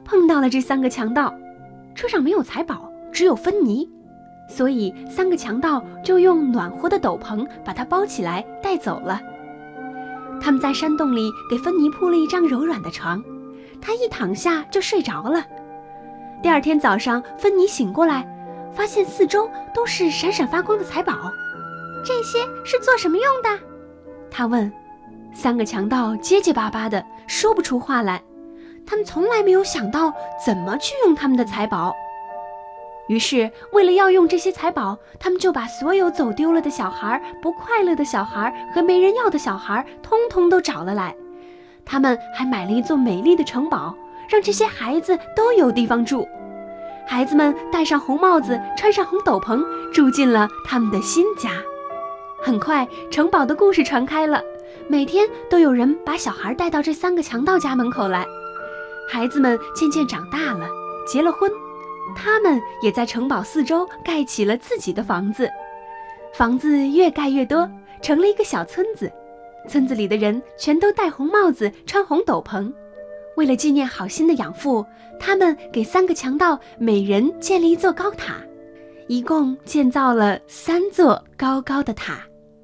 碰到了这3个强盗。车上没有财宝，只有芬妮，所以3个强盗就用暖和的斗篷把她包起来带走了。他们在山洞里给芬妮铺了一张柔软的床，她一躺下就睡着了。第二天早上，芬妮醒过来，发现四周都是闪闪发光的财宝。这些是做什么用的？她问。3个强盗结结巴巴的说不出话来，他们从来没有想到怎么去用他们的财宝。于是为了要用这些财宝，他们就把所有走丢了的小孩、不快乐的小孩和没人要的小孩通通都找了来。他们还买了一座美丽的城堡，让这些孩子都有地方住。孩子们戴上红帽子，穿上红斗篷，住进了他们的新家。很快，城堡的故事传开了，每天都有人把小孩带到这3个强盗家门口来。孩子们渐渐长大了，结了婚，他们也在城堡四周盖起了自己的房子。房子越盖越多，成了一个小村子。村子里的人全都戴红帽子，穿红斗篷。为了纪念好心的养父，他们给3个强盗每人建了一座高塔，一共建造了3座高高的塔。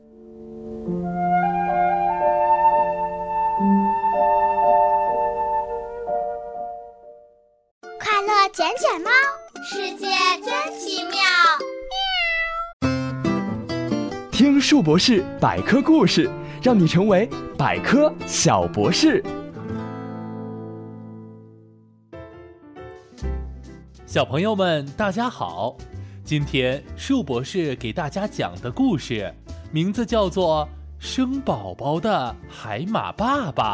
快乐捡捡猫，世界真奇妙。 听树博士百科故事，让你成为百科小博士。 小朋友们大家好，今天树博士给大家讲的故事名字叫做生宝宝的海马爸爸。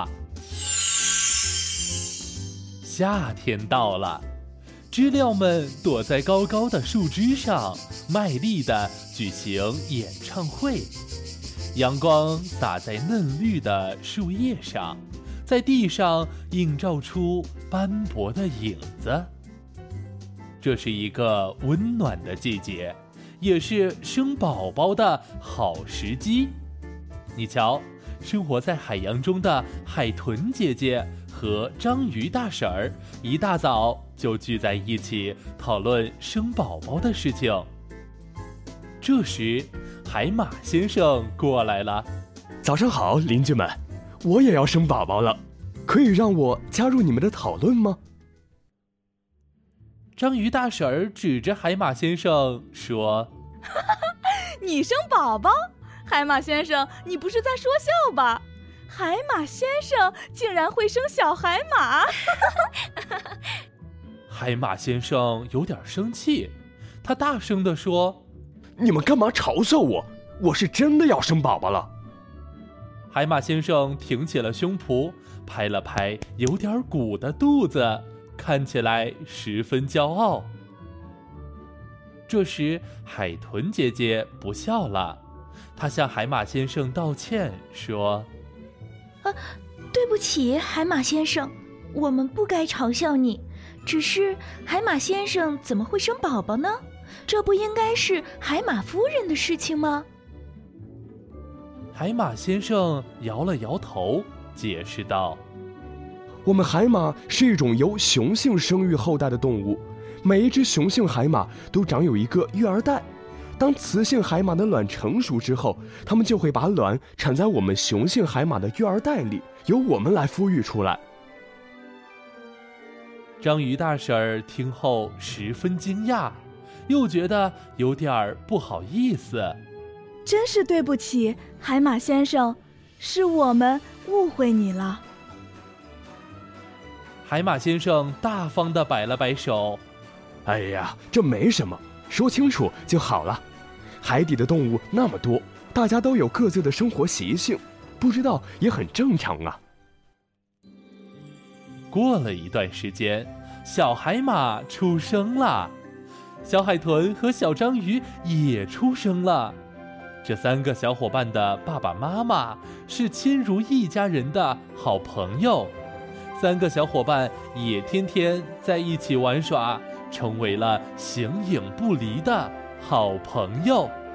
夏天到了，知了们躲在高高的树枝上，卖力地举行演唱会。阳光洒在嫩绿的树叶上，在地上映照出斑驳的影子。这是一个温暖的季节，也是生宝宝的好时机。你瞧，生活在海洋中的海豚姐姐和章鱼大婶儿一大早就聚在一起讨论生宝宝的事情。这时，海马先生过来了。 早上好，邻居们，我也要生宝宝了，可以让我加入你们的讨论吗？ 章鱼大婶儿指着海马先生说： 你生宝宝？海马先生，你不是在说笑吧？海马先生竟然会生小海马！ 海马先生有点生气，他大声地说： 你们干嘛嘲笑我？我是真的要生宝宝了。 海马先生挺起了胸脯，拍了拍有点鼓的肚子，看起来十分骄傲。这时，海豚姐姐不笑了，她向海马先生道歉说： 对不起，海马先生，我们不该嘲笑你。只是海马先生怎么会生宝宝呢？这不应该是海马夫人的事情吗？ 海马先生摇了摇头，解释道： 我们海马是一种由雄性生育后代的动物，每一只雄性海马都长有一个育儿袋。当雌性海马的卵成熟之后，它们就会把卵产在我们雄性海马的育儿袋里，由我们来孵育出来。 章鱼大婶儿听后十分惊讶，又觉得有点不好意思。 真是对不起，海马先生，是我们误会你了。 海马先生大方地摆了摆手： 哎呀，这没什么，说清楚就好了。海底的动物那么多，大家都有各自的生活习性，不知道也很正常啊。 过了一段时间，小海马出生了，小海豚和小章鱼也出生了。这3个小伙伴的爸爸妈妈是亲如一家人的好朋友，3个小伙伴也天天在一起玩耍，成为了形影不离的好朋友。